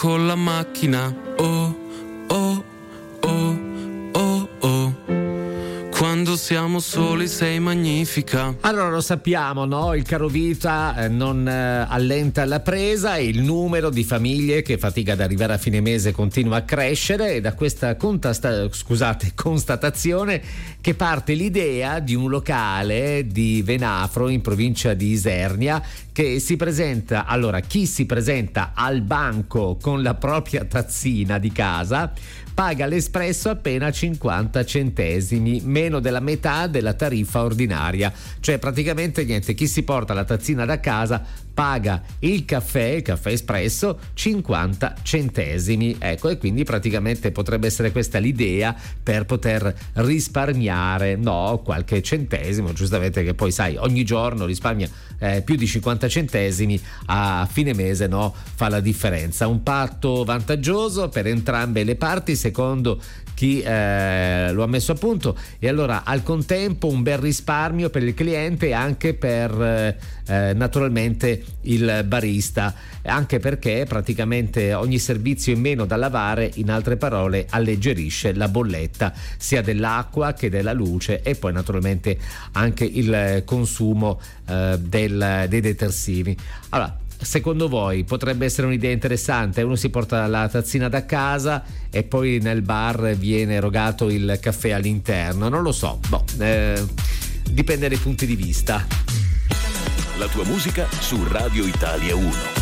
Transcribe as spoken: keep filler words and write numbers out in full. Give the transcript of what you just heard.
con la macchina. Oh, oh, oh, oh, oh. Quando siamo soli sei magnifica. Allora lo sappiamo, no? Il carovita eh, non eh, allenta la presa e il numero di famiglie che fatica ad arrivare a fine mese continua a crescere, e da questa contasta- scusate, constatazione che parte l'idea di un locale di Venafro in provincia di Isernia che si presenta, allora chi si presenta al banco con la propria tazzina di casa paga l'espresso appena cinquanta centesimi, meno della metà della tariffa ordinaria. Cioè praticamente niente, chi si porta la tazzina da casa paga il caffè, il caffè espresso, cinquanta centesimi. Ecco, e quindi praticamente potrebbe essere questa l'idea per poter risparmiare, no, qualche centesimo, giustamente, che poi sai, ogni giorno risparmia eh, più di cinquanta centesimi, a fine mese, no, fa la differenza. Un patto vantaggioso per entrambe le parti, secondo chi eh, lo ha messo a punto, e allora al contempo un bel risparmio per il cliente e anche per eh, eh, naturalmente il barista, anche perché praticamente ogni servizio in meno da lavare, in altre parole, alleggerisce la bolletta sia dell'acqua che della luce, e poi naturalmente anche il consumo eh, del, dei detersivi. Allora, secondo voi potrebbe essere un'idea interessante? Uno si porta la tazzina da casa e poi nel bar viene erogato il caffè all'interno, non lo so, boh, eh, dipende dai punti di vista. La tua musica su Radio Italia uno.